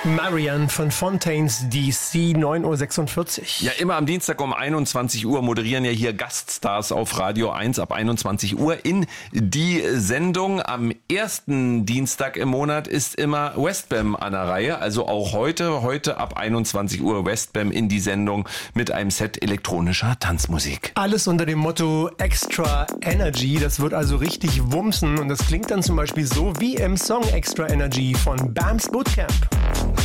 Marianne von Fontaines DC, 9.46 Uhr. Ja, immer am Dienstag um 21 Uhr moderieren ja hier Gaststars auf Radio 1 ab 21 Uhr in die Sendung. Am ersten Dienstag im Monat ist immer Westbam an der Reihe. Also auch heute ab 21 Uhr Westbam in die Sendung mit einem Set elektronischer Tanzmusik. Alles unter dem Motto Extra Energy. Das wird also richtig wumsen und das klingt dann zum Beispiel so wie im Song Extra Energy von BAM's Bootcamp.